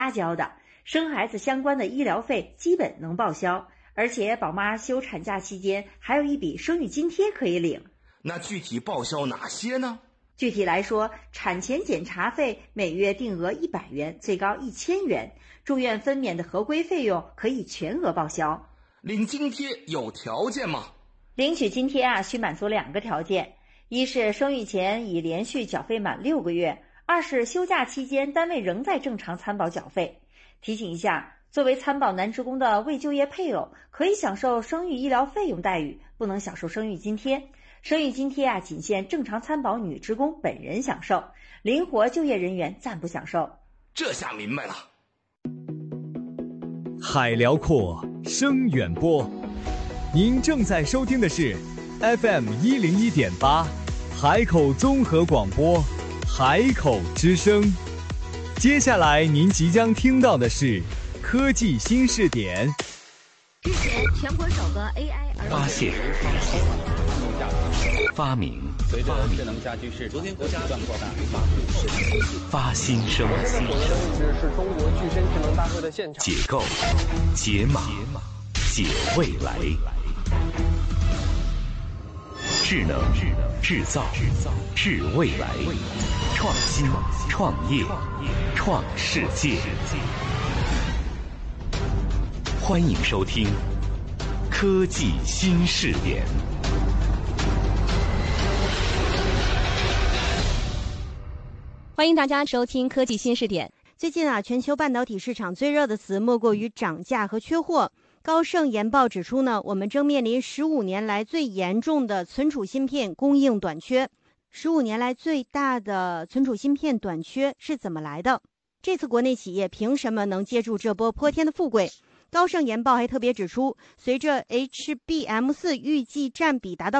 交的，生孩子相关的医疗费基本能报销，而且宝妈休产假期间还有一笔生育津贴可以领。 那具体报销哪些呢？ 具体来说，产前检查费每月定额100元，最高1000元，住院分娩的合规费用可以全额报销。 领津贴有条件吗？ 领取津贴需满足2个条件，一是生育前已连续缴费满6个月，二是休假期间单位仍在正常参保缴费。提醒一下，作为参保男职工的未就业配偶可以享受生育医疗费用待遇，不能享受生育津贴。生育津贴仅限正常参保女职工本人享受，灵活就业人员暂不享受。 这下明白了。 海辽阔，声远播，您正在收听的是 FM 101.8海口综合广播，海口之声。接下来您即将听到的是科技新视点。 日前，全国首个 AI 发现、发明、 随着智能家居市场不断扩大， 发新生、 是中国具身智能大会的现场。 解构、解码、解未来。智能、制造、智未来。创新、创业、创世界。欢迎收听科技新视点。 欢迎大家收听科技新视点。 最近全球半导体市场最热的词莫过于涨价和缺货。高盛研报指出我们正面临15年来最严重的存储芯片供应短缺。15年来最大的存储芯片短缺是怎么来的？这次国内企业凭什么能借助这波泼天的富贵？高盛研报还特别指出，随着 HBM4 预计占比达到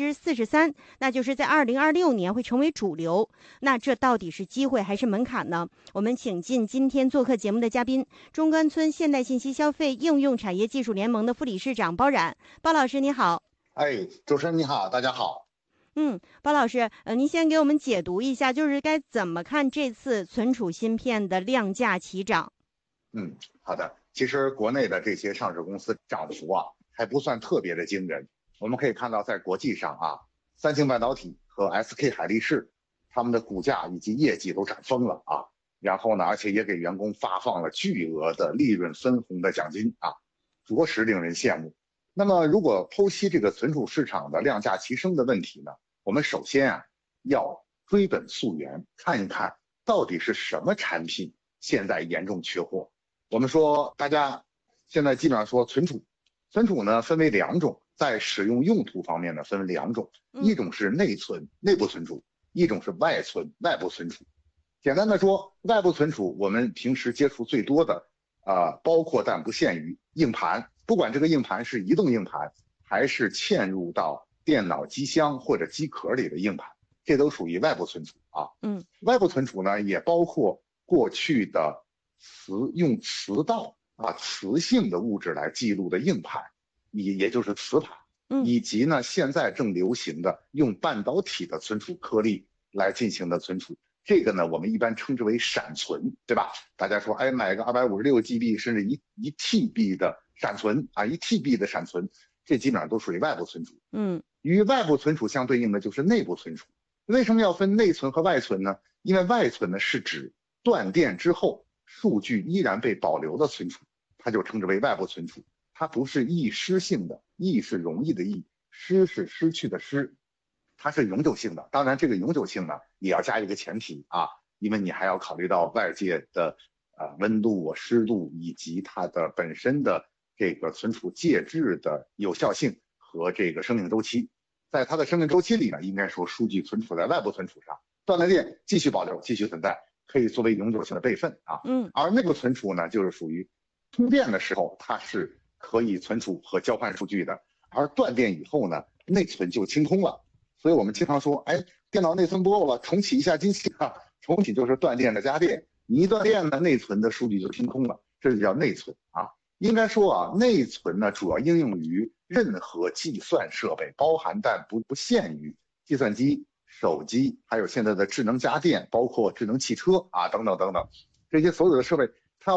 43%， 那就是在2026年会成为主流。那这到底是机会还是门槛呢？我们请进今天做客节目的嘉宾，中关村现代信息消费应用产业技术联盟的副理事长包冉。包老师你好。 主持人你好，大家好。 包老师，您先给我们解读一下，就是该怎么看这次存储芯片的量价齐涨？ 好的。其实国内的这些上市公司涨幅还不算特别的惊人。我们可以看到，在国际上三星半导体和 SK 海力士他们的股价以及业绩都涨疯了然后呢，而且也给员工发放了巨额的利润分红的奖金着实令人羡慕。那么如果剖析这个存储市场的量价齐升的问题呢，我们首先要追本溯源，看一看到底是什么产品现在严重缺货。我们说大家现在基本上说存储呢分为2种，在使用用途方面呢分为2种，一种是内存内部存储，一种是外存外部存储。简单的说，外部存储我们平时接触最多的包括但不限于硬盘，不管这个硬盘是移动硬盘还是嵌入到电脑机箱或者机壳里的硬盘，这都属于外部存储外部存储呢也包括过去的用磁道磁性的物质来记录的硬盘，也就是磁盘，以及呢现在正流行的用半导体的存储颗粒来进行的存储，这个呢我们一般称之为闪存，对吧？大家说买个256GB 甚至1 TB 的闪存1 TB 的闪存，这基本上都属于外部存储。与外部存储相对应的就是内部存储。为什么要分内存和外存呢？因为外存呢是指断电之后数据依然被保留的存储，它就称之为外部存储。它不是易失性的，易是容易的易，失是失去的失，它是永久性的。当然这个永久性呢也要加一个前提因为你还要考虑到外界的温度湿度以及它的本身的这个存储介质的有效性和这个生命周期。在它的生命周期里呢，应该说数据存储在外部存储上，断了电继续保留继续存在，可以作为永久性的备份而内部存储呢就是属于通电的时候它是可以存储和交换数据的，而断电以后呢内存就清空了。所以我们经常说电脑内存不够了，重启一下机器重启就是断电的加电，你一断电呢内存的数据就清空了，这就叫内存应该说内存呢主要应用于任何计算设备，包含但不限于计算机、手机，还有现在的智能家电，包括智能汽车等等等等，这些所有的设备